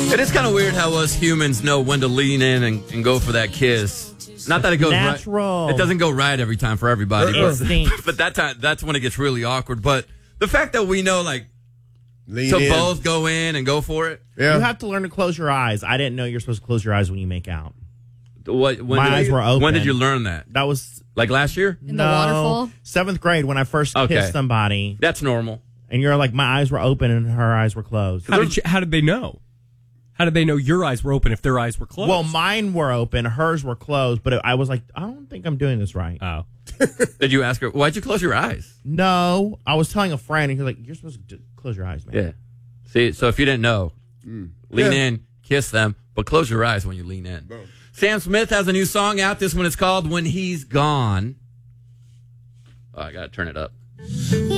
It is kind of weird how us humans know when to lean in and go for that kiss. Not that it goes natural. right. It doesn't go right every time for everybody. Instinct. But that's when it gets really awkward. But the fact that we know, like, Lean to in. both go in and go for it. Yeah. You have to learn to close your eyes. I didn't know you're supposed to close your eyes when you make out. My eyes were open. When did you learn that? That was Like last year? In the waterfall? 7th grade when I first kissed somebody. That's normal. And you're like, my eyes were open and her eyes were closed. How did they know? How did they know your eyes were open if their eyes were closed? Well, mine were open, hers were closed, but I was like, I don't think I'm doing this right. Oh. Did you ask her, why'd you close your eyes? No, I was telling a friend, and he was like, you're supposed to close your eyes, man. Yeah. See, so if you didn't know, lean in, kiss them, but close your eyes when you lean in. Boom. Sam Smith has a new song out. This one is called When He's Gone. Oh, I got to turn it up.